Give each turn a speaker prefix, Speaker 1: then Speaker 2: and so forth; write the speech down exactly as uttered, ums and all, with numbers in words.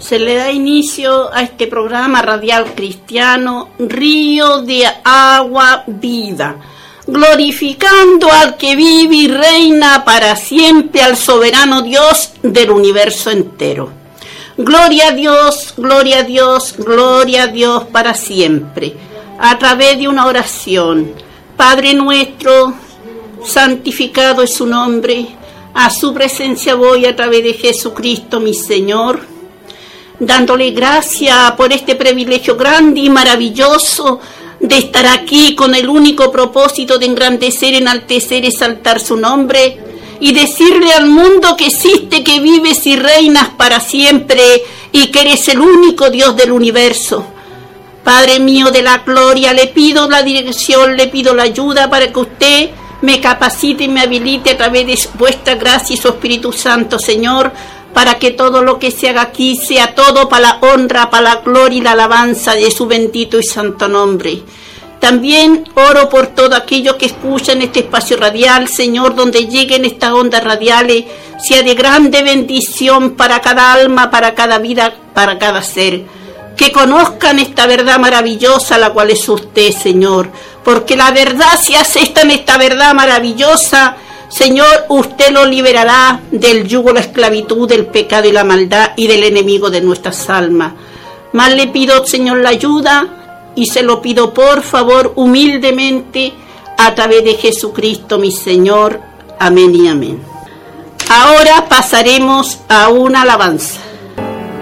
Speaker 1: Se le da inicio a este programa radial cristiano, Río de Agua Vida, glorificando al que vive y reina para siempre, al soberano Dios del universo entero. Gloria a Dios, gloria a Dios, gloria a Dios para siempre, a través de una oración. Padre nuestro, santificado es su nombre, a su presencia voy a través de Jesucristo mi Señor, dándole gracias por este privilegio grande y maravilloso de estar aquí con el único propósito de engrandecer, enaltecer, exaltar su nombre y decirle al mundo que existe, que vives y reinas para siempre y que eres el único Dios del universo. Padre mío de la gloria, le pido la dirección, le pido la ayuda para que usted me capacite y me habilite a través de vuestra gracia y su Espíritu Santo, Señor, para que todo lo que se haga aquí sea todo para la honra, para la gloria y la alabanza de su bendito y santo nombre. También oro por todos aquellos que escuchan este espacio radial, Señor, donde lleguen estas ondas radiales, sea de grande bendición para cada alma, para cada vida, para cada ser. Que conozcan esta verdad maravillosa, la cual es usted, Señor, porque la verdad, si aceptan esta verdad maravillosa, Señor, usted lo liberará del yugo de la esclavitud, del pecado y la maldad y del enemigo de nuestras almas. Más le pido, Señor, la ayuda y se lo pido por favor humildemente a través de Jesucristo mi Señor. Amén y amén. Ahora pasaremos a una alabanza.